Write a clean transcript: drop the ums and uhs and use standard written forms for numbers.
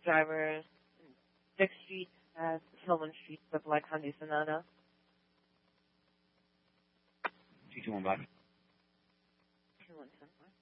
drivers. Dick Street has Hillman Street look like Hyundai Sonata. 221 back. 217.